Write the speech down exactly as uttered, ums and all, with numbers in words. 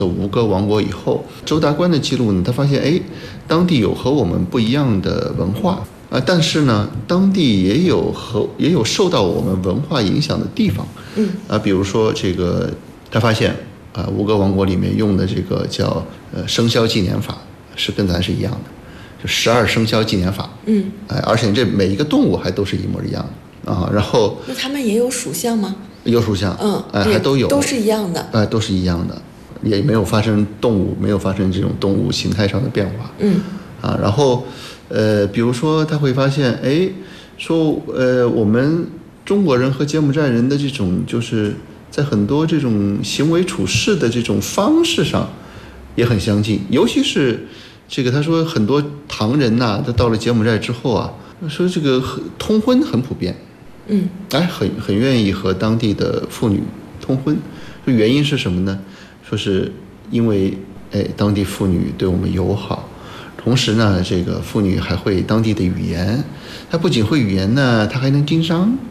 吴哥王国以后，周达观的记录呢，他发现，哎，当地有和我们不一样的文化啊，但是呢，当地也有和也有受到我们文化影响的地方， 嗯啊，比如说这个，他发现啊，吴哥王国里面用的这个叫呃生肖纪年法，是跟咱是一样的，就十二生肖纪年法， 嗯， 哎，而且这每一个动物还都是一模一样的啊，然后那他们也有属相吗？ 有属相， 嗯， 哎，还都有， 都是一样的， 哎，都是一样的。也没有发生动物没有发生这种动物形态上的变化， 嗯， 啊，然后，呃，比如说他会发现，哎，说，呃，我们中国人和柬埔寨人的这种，就是在很多这种行为处事的这种方式上，也很相近，尤其是这个，他说很多唐人呐、啊，他到了柬埔寨之后啊，说这个通婚很普遍， 嗯， 哎，很很愿意和当地的妇女通婚，这原因是什么呢？说是因为哎，当地妇女对我们友好，同时呢，这个妇女还会当地的语言，她不仅会语言呢，她还能经商，